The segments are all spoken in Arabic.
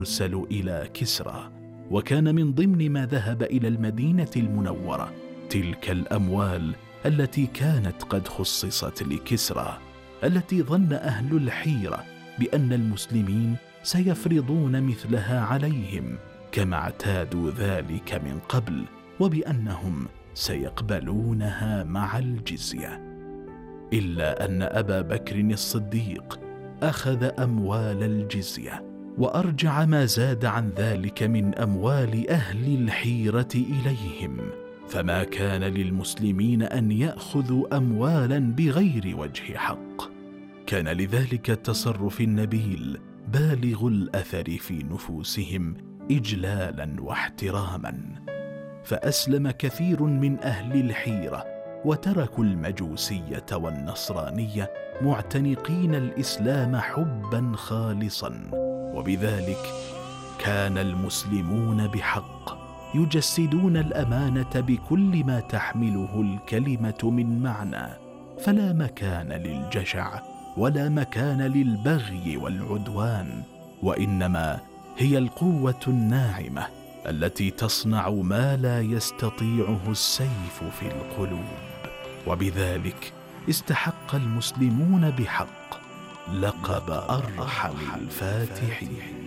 يرسل إلى كسرى، وكان من ضمن ما ذهب إلى المدينة المنورة تلك الأموال التي كانت قد خصصت لكسرى، التي ظن أهل الحيرة بأن المسلمين سيفرضون مثلها عليهم كما اعتادوا ذلك من قبل، وبأنهم سيقبلونها مع الجزية. إلا أن أبا بكر الصديق أخذ أموال الجزية وأرجع ما زاد عن ذلك من أموال أهل الحيرة إليهم، فما كان للمسلمين أن يأخذوا أموالا بغير وجه حق. كان لذلك التصرف النبيل بالغ الأثر في نفوسهم إجلالا واحتراما، فأسلم كثير من أهل الحيرة وتركوا المجوسية والنصرانية معتنقين الإسلام حبا خالصا، وبذلك كان المسلمون بحق يجسدون الأمانة بكل ما تحمله الكلمة من معنى، فلا مكان للجشع ولا مكان للبغي والعدوان، وإنما هي القوة الناعمة التي تصنع ما لا يستطيعه السيف في القلوب. وبذلك استحق المسلمون بحق لقب أرحم الفاتحين.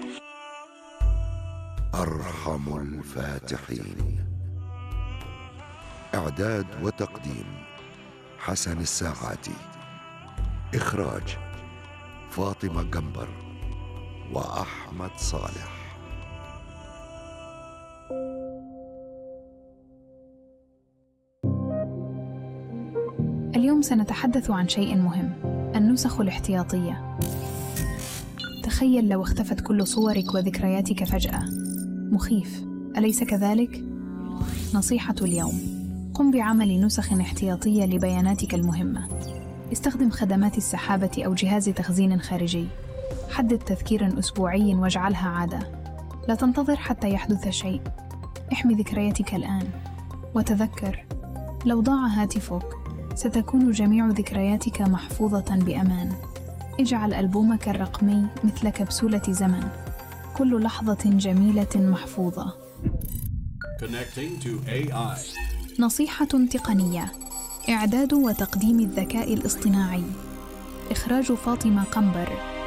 أرحم الفاتحين. إعداد وتقديم حسن الساعاتي. إخراج فاطمة جنبر وأحمد صالح. اليوم سنتحدث عن شيء مهم، النسخ الاحتياطية. تخيل لو اختفت كل صورك وذكرياتك فجأة. مخيف، أليس كذلك؟ نصيحة اليوم: قم بعمل نسخ احتياطية لبياناتك المهمة. استخدم خدمات السحابة أو جهاز تخزين خارجي. حدد تذكيراً أسبوعي واجعلها عادة. لا تنتظر حتى يحدث شيء. احمي ذكرياتك الآن. وتذكر، لو ضاع هاتفك ستكون جميع ذكرياتك محفوظة بأمان. اجعل ألبومك الرقمي مثل كبسولة زمن، كل لحظة جميلة محفوظة. Connecting to AI. نصيحة تقنية: إعداد وتقديم الذكاء الاصطناعي. إخراج فاطمة قنبر.